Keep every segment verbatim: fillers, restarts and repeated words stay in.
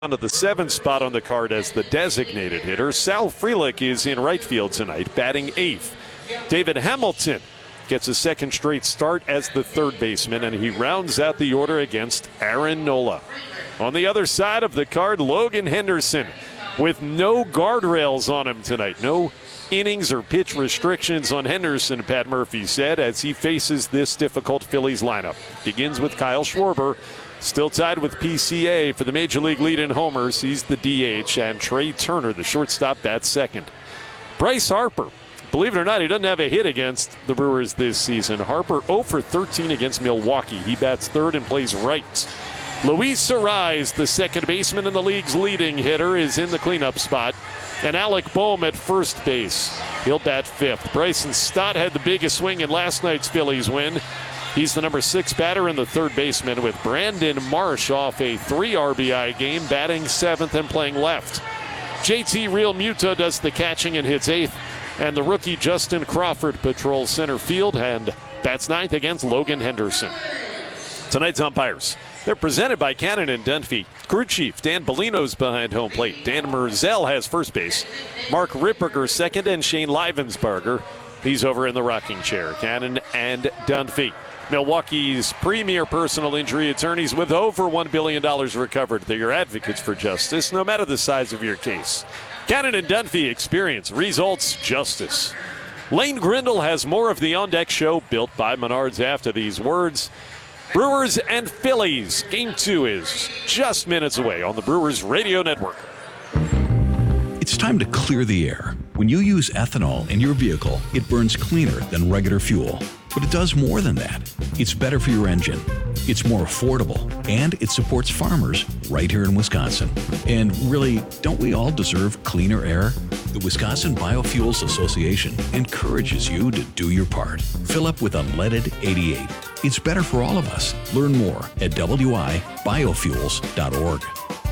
to the seventh spot on the card as the designated hitter. Sal Frelick is in right field tonight, batting eighth. David Hamilton gets a second straight start as the third baseman, and he rounds out the order against Aaron Nola. On the other side of the card, Logan Henderson with no guardrails on him tonight. No innings or pitch restrictions on Henderson, Pat Murphy said, as he faces this difficult Phillies lineup. Begins with Kyle Schwarber, still tied with P C A for the Major League lead in homers. He's the D H, and Trey Turner, the shortstop, bats second. Bryce Harper, believe it or not, he doesn't have a hit against the Brewers this season. Harper oh for thirteen against Milwaukee. He bats third and plays right. Luis Arraez, the second baseman and the league's leading hitter, is in the cleanup spot. And Alec Boehm at first base. He'll bat fifth. Bryson Stott had the biggest swing in last night's Phillies win. He's the number six batter and the third baseman, with Brandon Marsh off a three R B I game, batting seventh and playing left. J T Realmuto does the catching and hits eighth. And the rookie Justin Crawford patrols center field and bats ninth against Logan Henderson. Tonight's umpires, they're presented by Cannon and Dunphy. Crew chief Dan Bellino's behind home plate. Dan Merzel has first base. Mark Ripperger second, and Shane Livensberger, he's over in the rocking chair. Cannon and Dunphy, Milwaukee's premier personal injury attorneys with over one billion dollars recovered. They're your advocates for justice, no matter the size of your case. Cannon and Dunphy, experience, results, justice. Lane Grindle has more of the On Deck Show, built by Menards, after these words. Brewers and Phillies. Game two is just minutes away on the Brewers Radio Network. It's time to clear the air. When you use ethanol in your vehicle, it burns cleaner than regular fuel. But it does more than that. It's better for your engine. It's more affordable. And it supports farmers right here in Wisconsin. And really, don't we all deserve cleaner air? The Wisconsin Biofuels Association encourages you to do your part. Fill up with unleaded eighty-eight. It's better for all of us. Learn more at w i biofuels dot org.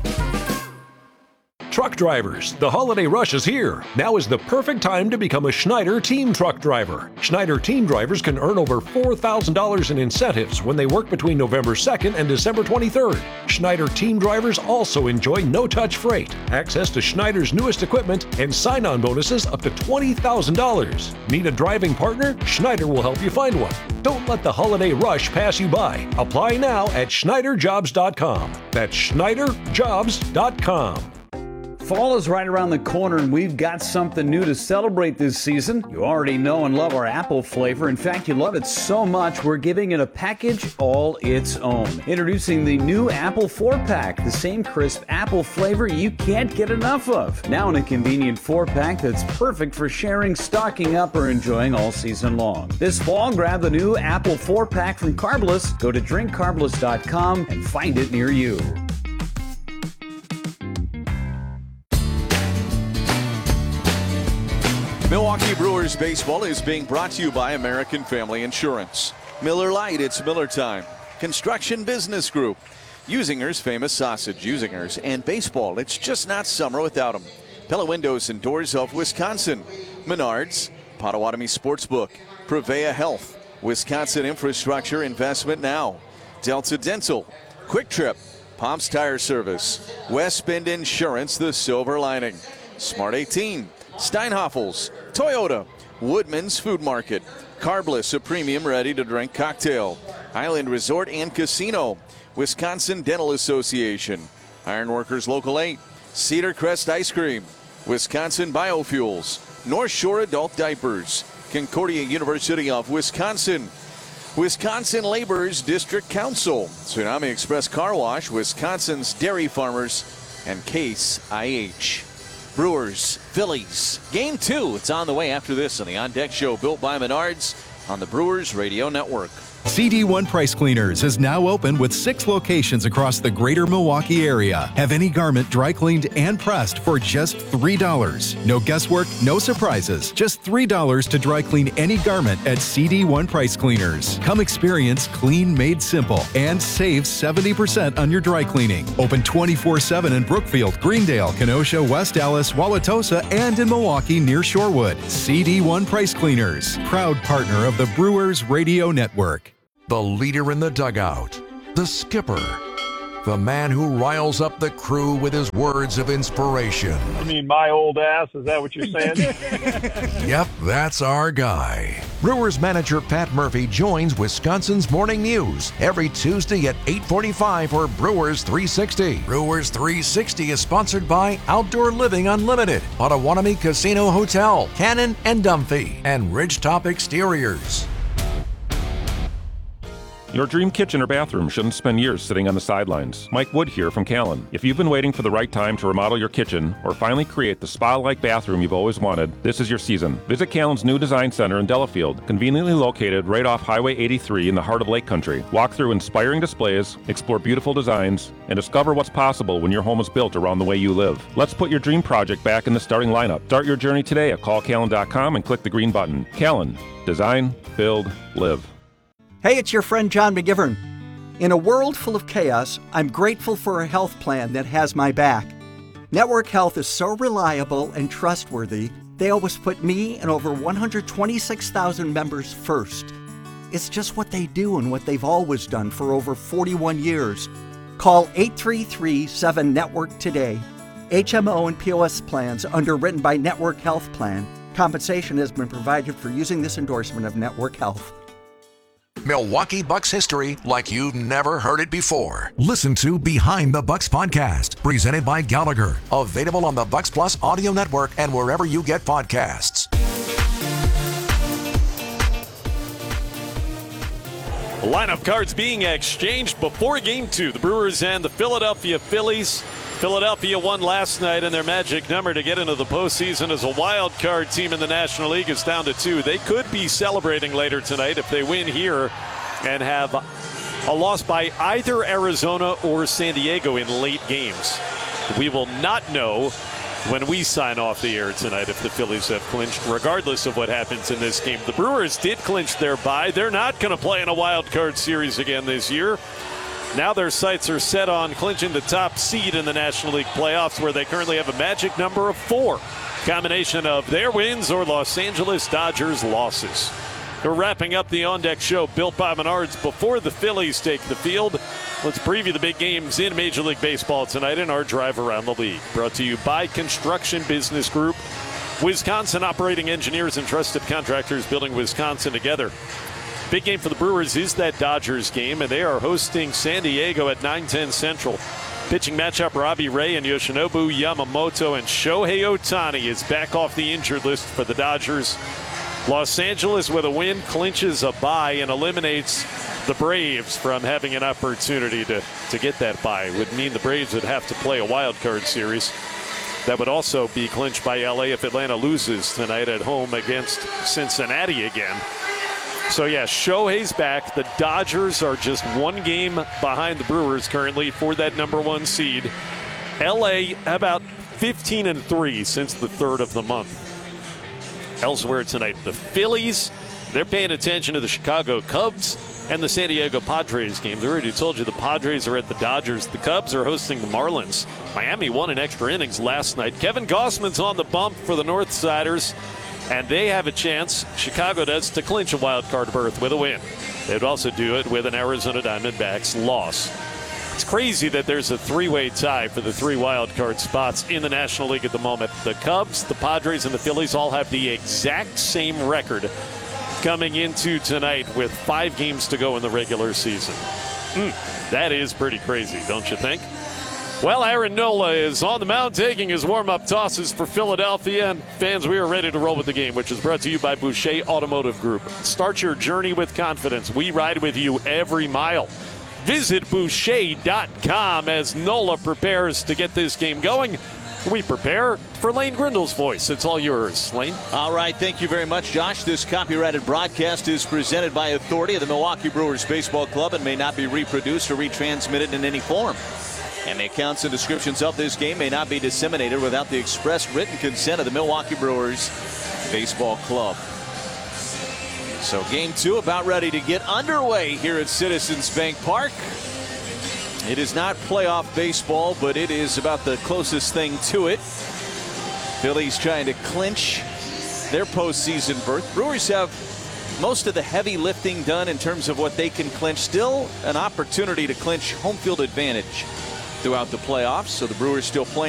Truck drivers, the holiday rush is here. Now is the perfect time to become a Schneider Team Truck Driver. Schneider Team Drivers can earn over four thousand dollars in incentives when they work between November second and December twenty-third. Schneider Team Drivers also enjoy no-touch freight, access to Schneider's newest equipment, and sign-on bonuses up to twenty thousand dollars. Need a driving partner? Schneider will help you find one. Don't let the holiday rush pass you by. Apply now at schneider jobs dot com. That's schneider jobs dot com. Fall is right around the corner, and we've got something new to celebrate this season. You already know and love our apple flavor. In fact, you love it so much, we're giving it a package all its own. Introducing the new Apple four-pack, the same crisp apple flavor you can't get enough of. Now in a convenient four-pack that's perfect for sharing, stocking up, or enjoying all season long. This fall, grab the new Apple four-pack from Carbless. Go to drink carbless dot com and find it near you. Milwaukee Brewers baseball is being brought to you by American Family Insurance. Miller Lite, it's Miller time. Construction Business Group. Usinger's famous sausage, Usinger's, and baseball. It's just not summer without them. Pella Windows and Doors of Wisconsin. Menards, Potawatomi Sportsbook. Prevea Health. Wisconsin Infrastructure Investment Now. Delta Dental. Quick Trip. Palms Tire Service. West Bend Insurance, the silver lining. Smart eighteen. Steinhoffels, Toyota, Woodman's Food Market, Carbless, a premium ready-to-drink cocktail, Island Resort and Casino, Wisconsin Dental Association, Ironworkers Local eight, Cedar Crest Ice Cream, Wisconsin Biofuels, North Shore Adult Diapers, Concordia University of Wisconsin, Wisconsin Laborers District Council, Tsunami Express Car Wash, Wisconsin's Dairy Farmers, and Case I H. Brewers, Phillies, game two. It's on the way after this on the On Deck Show, built by Menards on the Brewers Radio Network. C D one Price Cleaners is now open with six locations across the greater Milwaukee area. Have any garment dry cleaned and pressed for just three dollars. No guesswork, no surprises. Just three dollars to dry clean any garment at C D one Price Cleaners. Come experience clean made simple and save seventy percent on your dry cleaning. Open twenty-four seven in Brookfield, Greendale, Kenosha, West Allis, Wauwatosa, and in Milwaukee near Shorewood. C D one Price Cleaners, proud partner of the Brewers Radio Network. The leader in the dugout, the skipper, the man who riles up the crew with his words of inspiration. I mean, my old ass, is that what you're saying? Yep, that's our guy. Brewers manager Pat Murphy joins Wisconsin's Morning News every Tuesday at eight forty-five for Brewers three sixty. Brewers three sixty is sponsored by Outdoor Living Unlimited, Potawatomi Casino Hotel, Cannon and Dumphy, and Ridgetop Exteriors. Your dream kitchen or bathroom shouldn't spend years sitting on the sidelines. Mike Wood here from Callan. If you've been waiting for the right time to remodel your kitchen or finally create the spa-like bathroom you've always wanted, this is your season. Visit Callan's new design center in Delafield, conveniently located right off Highway eighty-three in the heart of Lake Country. Walk through inspiring displays, explore beautiful designs, and discover what's possible when your home is built around the way you live. Let's put your dream project back in the starting lineup. Start your journey today at call callan dot com and click the green button. Callan. Design, build, live. Hey, it's your friend John McGivern. In a world full of chaos, I'm grateful for a health plan that has my back. Network Health is so reliable and trustworthy, they always put me and over one hundred twenty-six thousand members first. It's just what they do and what they've always done for over forty-one years. Call eight three three, seven, network today. H M O and P O S plans underwritten by Network Health Plan. Compensation has been provided for using this endorsement of Network Health. Milwaukee Bucks history like you've never heard it before. Listen to Behind the Bucks podcast, presented by Gallagher. Available on the Bucks Plus audio network and wherever you get podcasts. Lineup cards being exchanged before game two. The Brewers and the Philadelphia Phillies. Philadelphia won last night, and their magic number to get into the postseason as a wild card team in the National League is down to two. They could be celebrating later tonight if they win here and have a loss by either Arizona or San Diego in late games. We will not know when we sign off the air tonight if the Phillies have clinched, regardless of what happens in this game. The Brewers did clinch their bye. They're not going to play in a wild card series again this year. Now their sights are set on clinching the top seed in the National League playoffs, where they currently have a magic number of four. Combination of their wins or Los Angeles Dodgers losses. We're wrapping up the On Deck show built by Menards before the Phillies take the field. Let's preview the big games in Major League Baseball tonight in our drive around the league. Brought to you by Construction Business Group. Wisconsin operating engineers and trusted contractors building Wisconsin together. Big game for the Brewers is that Dodgers game, and they are hosting San Diego at nine ten Central. Pitching matchup, Robbie Ray and Yoshinobu Yamamoto, and Shohei Ohtani is back off the injured list for the Dodgers. Los Angeles with a win clinches a bye and eliminates the Braves from having an opportunity to, to get that bye. Would mean the Braves would have to play a wild card series. That would also be clinched by L A if Atlanta loses tonight at home against Cincinnati again. So, yeah, Shohei's back. The Dodgers are just one game behind the Brewers currently for that number one seed. L A about fifteen and three since the third of the month. Elsewhere tonight, the Phillies, they're paying attention to the Chicago Cubs and the San Diego Padres games. I already told you the Padres are at the Dodgers. The Cubs are hosting the Marlins. Miami won in extra innings last night. Kevin Gausman's on the bump for the Northsiders. And they have a chance, Chicago does, to clinch a wild card berth with a win. They would also do it with an Arizona Diamondbacks loss. It's crazy that there's a three-way tie for the three wild card spots in the National League at the moment. The Cubs, the Padres, and the Phillies all have the exact same record coming into tonight with five games to go in the regular season. Mm, that is pretty crazy, don't you think? Well, Aaron Nola is on the mound taking his warm-up tosses for Philadelphia. And fans, we are ready to roll with the game, which is brought to you by Boucher Automotive Group. Start your journey with confidence. We ride with you every mile. Visit Boucher dot com as Nola prepares to get this game going. We prepare for Lane Grindel's voice. It's all yours, Lane. All right, thank you very much, Josh. This copyrighted broadcast is presented by authority of the Milwaukee Brewers Baseball Club and may not be reproduced or retransmitted in any form. And the accounts and descriptions of this game may not be disseminated without the express written consent of the Milwaukee Brewers Baseball Club. So game two about ready to get underway here at Citizens Bank Park. It is not playoff baseball, but it is about the closest thing to it. Phillies trying to clinch their postseason berth. Brewers have most of the heavy lifting done in terms of what they can clinch. Still an opportunity to clinch home field advantage throughout the playoffs. So the Brewers still playing